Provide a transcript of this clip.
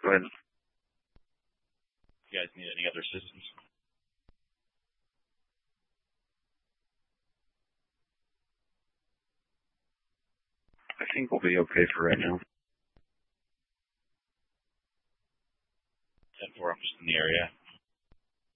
Go ahead. You guys need any other assistance? I think we'll be okay for right now. 10-4, I'm just in the area.